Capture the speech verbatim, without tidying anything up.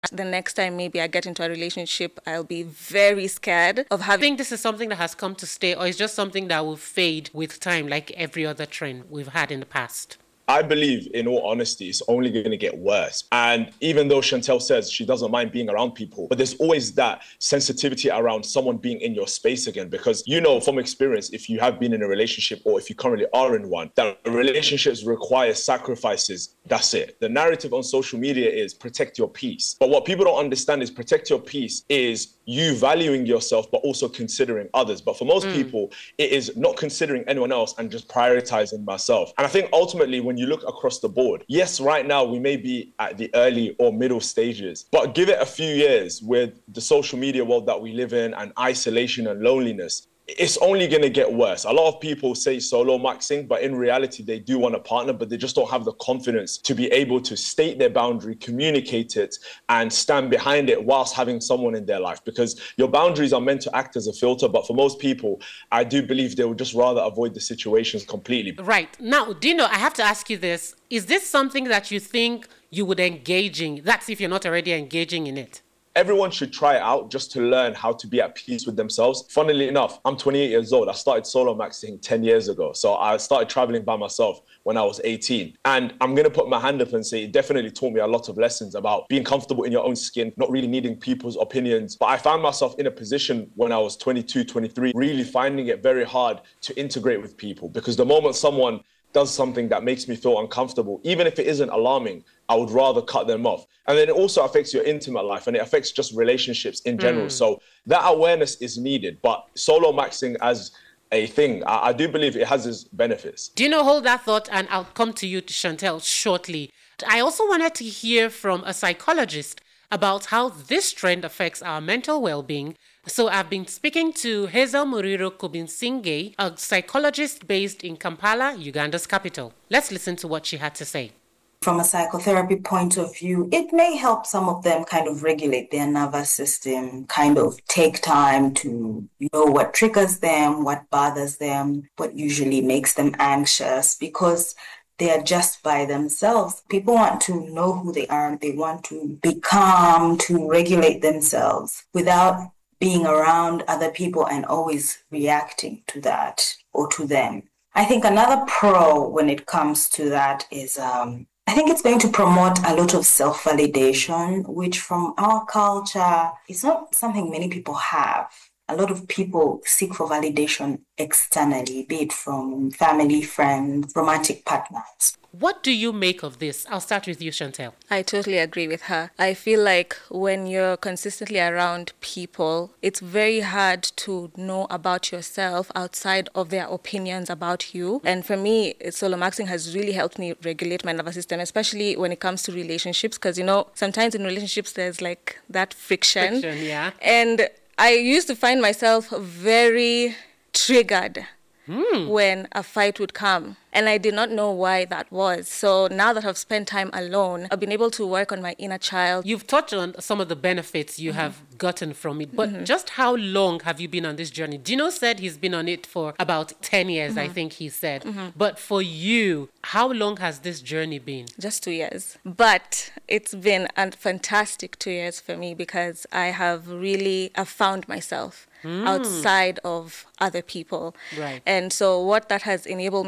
that the next time maybe I get into a relationship, I'll be very scared of having. I think this is something that has come to stay, or it's just something that will fade with time, like every other trend we've had in the past? I believe, in all honesty, it's only going to get worse. And even though Chantel says she doesn't mind being around people, but there's always that sensitivity around someone being in your space again. Because, you know, from experience, if you have been in a relationship or if you currently are in one, that relationships require sacrifices. That's it. The narrative on social media is protect your peace. But what people don't understand is protect your peace is you valuing yourself, but also considering others. But for most mm. people, it is not considering anyone else and just prioritizing myself. And I think ultimately, when you look across the board, yes, right now we may be at the early or middle stages, but give it a few years with the social media world that we live in and isolation and loneliness, it's only going to get worse. A lot of people say solo maxing, but in reality, they do want a partner, but they just don't have the confidence to be able to state their boundary, communicate it, and stand behind it whilst having someone in their life. Because your boundaries are meant to act as a filter, but for most people, I do believe they would just rather avoid the situations completely. Right. Now, Dino, I have to ask you this. Is this something that you think you would engage in? That's if you're not already engaging in it. Everyone should try it out just to learn how to be at peace with themselves. Funnily enough, I'm twenty-eight years old. I started solo maxing ten years ago. So I started traveling by myself when I was eighteen. And I'm going to put my hand up and say it definitely taught me a lot of lessons about being comfortable in your own skin, not really needing people's opinions. But I found myself in a position when I was twenty-two, twenty-three, really finding it very hard to integrate with people. Because the moment someone does something that makes me feel uncomfortable, even if it isn't alarming, I would rather cut them off. And then it also affects your intimate life and it affects just relationships in general. Mm. So that awareness is needed. But solo maxing as a thing, I, I do believe it has its benefits. Do you know, hold that thought and I'll come to you, Chantel, shortly. I also wanted to hear from a psychologist about how this trend affects our mental well-being. So I've been speaking to Hazel Muriro Kubinsinge, a psychologist based in Kampala, Uganda's capital. Let's listen to what she had to say. From a psychotherapy point of view, it may help some of them kind of regulate their nervous system, kind of take time to know what triggers them, what bothers them, what usually makes them anxious, because they are just by themselves. People want to know who they are. They want to be calm, to regulate themselves without being around other people and always reacting to that or to them. I think another pro when it comes to that is um, I think it's going to promote a lot of self-validation, which from our culture is not something many people have. A lot of people seek for validation externally, be it from family, friends, romantic partners. What do you make of this? I'll start with you, Chantel. I totally agree with her. I feel like when you're consistently around people, it's very hard to know about yourself outside of their opinions about you. And for me, solo maxing has really helped me regulate my nervous system, especially when it comes to relationships. Because, you know, sometimes in relationships, there's like that friction. Friction, yeah. And I used to find myself very triggered mm. when a fight would come. And I did not know why that was. So now that I've spent time alone, I've been able to work on my inner child. You've touched on some of the benefits you mm-hmm. have gotten from it. But mm-hmm. just how long have you been on this journey? Dino said he's been on it for about ten years, mm-hmm. I think he said. Mm-hmm. But for you, how long has this journey been? Just two years. But it's been a fantastic two years for me because I have really I've found myself mm. outside of other people. Right. And so what that has enabled me